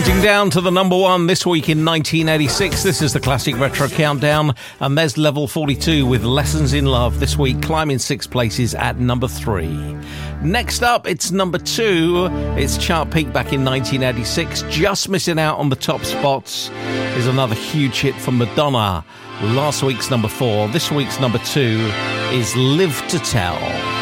Counting down to the number one this week in 1986. This is the Classic Retro Countdown, and there's Level 42 with Lessons in Love this week, climbing 6 places at number 3. Next up, it's number 2. It's chart peak back in 1986. Just missing out on the top spots is another huge hit from Madonna. Last week's number 4. This week's number 2 is Live to Tell.